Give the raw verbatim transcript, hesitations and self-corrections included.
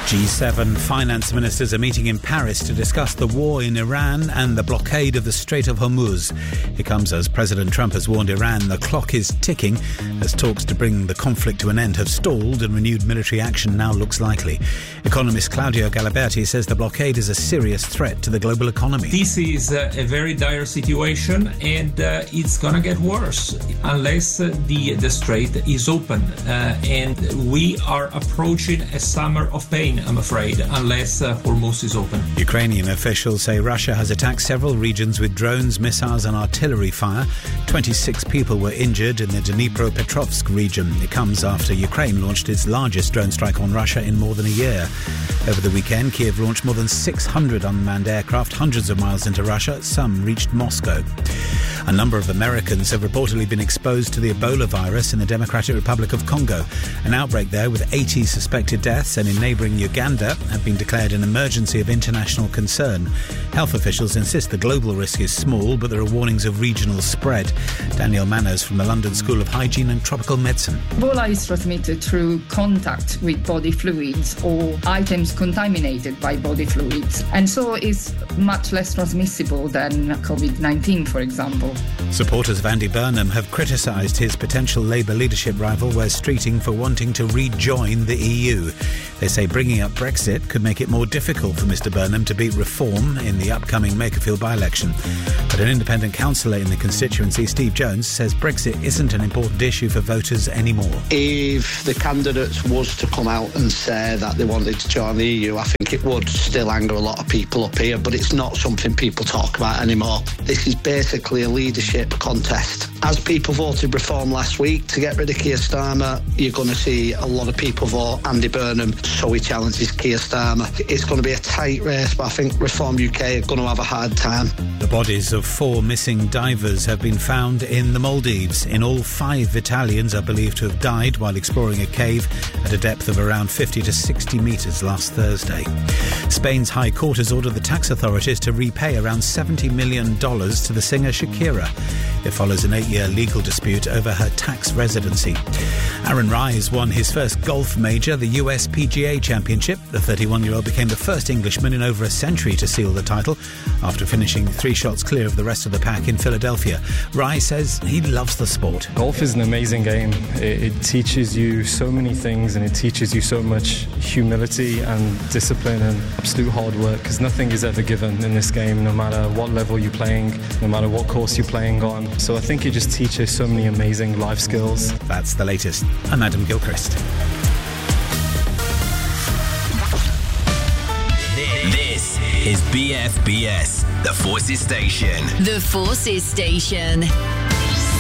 G seven finance ministers are meeting in Paris to discuss the war in Iran and the blockade of the Strait of Hormuz. It comes as President Trump has warned Iran the clock is ticking as talks to bring the conflict to an end have stalled and renewed military action now looks likely. Economist Claudio Galiberti says the blockade is a serious threat to the global economy. This is a, a very dire situation, and uh, it's going to get worse unless uh, the, the strait is open. Uh, and we are approaching a summer of pain, I'm afraid, unless uh, Hormuz is open. Ukrainian officials say Russia has attacked several regions with drones, missiles and artillery fire. twenty-six people were injured in the Dnipropetrovsk region. It comes after Ukraine launched its largest drone strike on Russia in more than a year. Over the weekend, Kiev launched more than six hundred unmanned aircraft hundreds of miles into Russia. Some reached Moscow. A number of Americans have reportedly been exposed to the Ebola virus in the Democratic Republic of Congo. An outbreak there with eighty suspected deaths, and in neighbouring Uganda have been declared an emergency of international concern. Health officials insist the global risk is small, but there are warnings of regional spread. Danielle Manners from the London School of Hygiene and Tropical Medicine. Ebola is transmitted through contact with body fluids or items contaminated by body fluids, and so is much less transmissible than covid nineteen, for example. Supporters of Andy Burnham have criticised his potential Labour leadership rival Wes Streeting for wanting to rejoin the E U. They say bringing up Brexit could make it more difficult for Mr Burnham to beat Reform in the upcoming Makerfield by-election. But an independent councillor in the constituency, Steve Jones, says Brexit isn't an important issue for voters anymore. If the candidates was to come out and say that they wanted to join the E U, I think it would still anger a lot of people up here, but it's not something people talk about anymore. This is basically a leadership contest. As people voted Reform last week to get rid of Keir Starmer, you're going to see a lot of people vote Andy Burnham, so he challenges Keir Starmer. It's going to be a tight race, but I think Reform U K are going to have a hard time. The bodies of four missing divers have been found in the Maldives. In all, five Italians are believed to have died while exploring a cave at a depth of around fifty to sixty metres last Thursday. Spain's High Court has ordered the tax authorities to repay around seventy million dollars to the singer Shakira. It follows an eight-year legal dispute over her tax residency. Aaron Rise won his first golf major, the U S P G A Championship. The thirty-one-year-old became the first Englishman in over a century to seal the title after finishing three shots clear of the rest of the pack in Philadelphia. Rise says he loves the sport. Golf is an amazing game. It, it teaches you so many things, and it teaches you so much humility and discipline and absolute hard work, because nothing is ever given in this game, no matter what level you're playing, no matter what course you're playing on. So I think it just teaches so many amazing life skills. That's the latest. I'm Adam Gilchrist. This is B F B S, the Forces Station. The Forces Station.